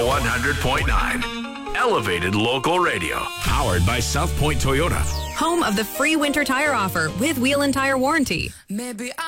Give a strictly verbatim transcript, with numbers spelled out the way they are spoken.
one hundred point nine. Elevated local radio. Powered by South Point Toyota. Home of the free winter tire offer with wheel and tire warranty. Maybe